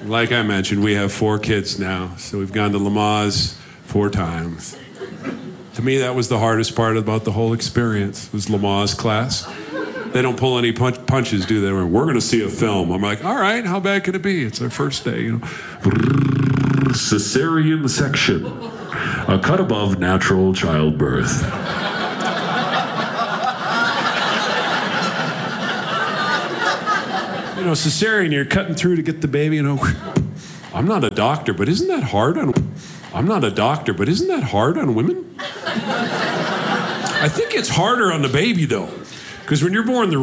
like I mentioned, we have 4 kids now, so we've gone to Lamaze 4 times. To me, that was the hardest part about the whole experience, was Lamaze class. They don't pull any punches, do they? We're going to see a film. I'm like, all right, how bad could it be? It's our first day, you know. Cesarean section. A cut above natural childbirth. You know, cesarean, you're cutting through to get the baby, you know. I'm not a doctor, but isn't that hard on women? I think it's harder on the baby, though. Because when you're born, the